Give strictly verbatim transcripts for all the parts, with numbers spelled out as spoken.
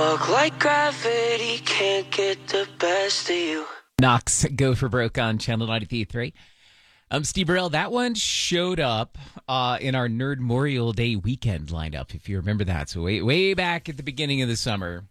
Fuck like gravity can't get the best of you. Knox, Go for Broke on Channel ninety-three point three. Um, Steve Burrell, that one showed up uh, in our Nerd Memorial Day weekend lineup, if you remember that. So way, way back at the beginning of the summer,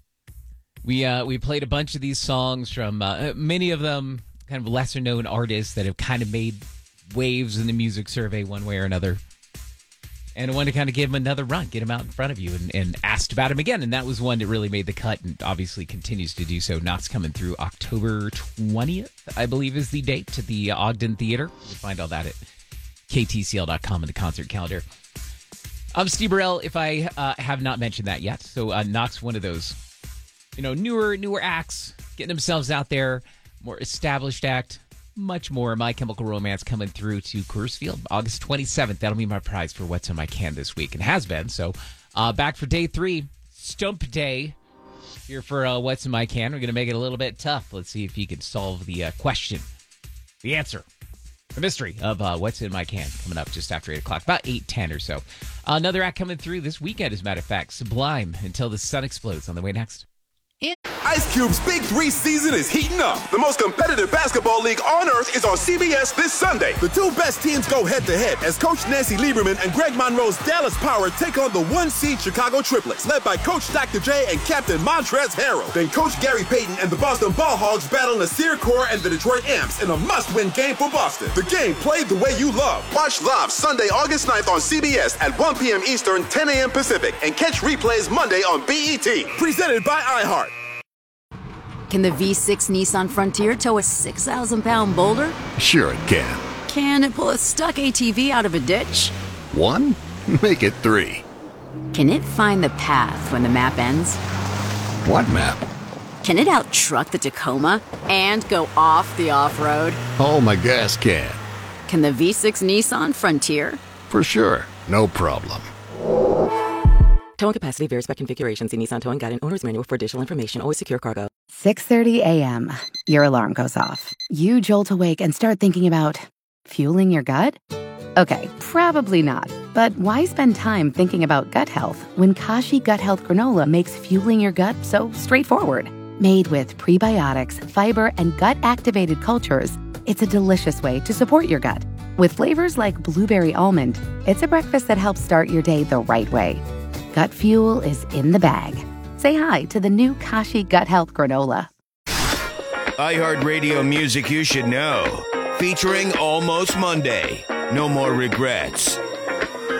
we uh, we played a bunch of these songs from uh, many of them kind of lesser-known artists that have kind of made waves in the music survey one way or another. And I wanted to kind of give him another run, get him out in front of you, and, and asked about him again. And that was one that really made the cut and obviously continues to do so. Knox coming through October twentieth, I believe is the date, to the Ogden Theater. You'll find all that at K T C L dot com in the concert calendar. I'm Steve Burrell, if I uh, have not mentioned that yet. So uh, Knox, one of those, you know, newer, newer acts, getting themselves out there, more established act. Much more My Chemical Romance coming through to Coors Field August twenty-seventh. That'll be my prize for What's in My Can this week, and has been. So uh, back for day three, Stump Day, here for uh, What's in My Can. We're going to make it a little bit tough. Let's see if you can solve the uh, question, the answer, the mystery of uh, What's in My Can, coming up just after eight o'clock, about eight ten or so. Uh, another act coming through this weekend, as a matter of fact, Sublime, Until the Sun Explodes, on the way next. Ice Cube's Big Three season is heating up. The most competitive basketball league on earth is on C B S this Sunday. The two best teams go head-to-head as Coach Nancy Lieberman and Greg Monroe's Dallas Power take on the one-seed Chicago Triplets, led by Coach Doctor J and Captain Montrezl Harrell. Then Coach Gary Payton and the Boston Ball Hogs battle Nasir Kaur and the Detroit Amps in a must-win game for Boston. The game played the way you love. Watch live Sunday, August ninth on C B S at one p.m. Eastern, ten a.m. Pacific, and catch replays Monday on B E T. Presented by iHeart. Can the V six Nissan Frontier tow a six thousand pound boulder? Sure it can. Can it pull a stuck A T V out of a ditch? One? Make it three. Can it find the path when the map ends? What map? Can it out-truck the Tacoma and go off the off-road? Oh, my gas can. Can the V six Nissan Frontier? For sure. No problem. Towing capacity varies by configuration. See Nissan Towing Guide and Owner's Manual for additional information. Always secure cargo. six thirty a.m. Your alarm goes off. You jolt awake and start thinking about fueling your gut? Okay, probably not. But why spend time thinking about gut health when Kashi Gut Health Granola makes fueling your gut so straightforward? Made with prebiotics, fiber, and gut-activated cultures, it's a delicious way to support your gut. With flavors like blueberry almond, it's a breakfast that helps start your day the right way. Gut fuel is in the bag. Say hi to the new Kashi Gut Health Granola. iHeartRadio music you should know. Featuring Almost Monday. No More Regrets.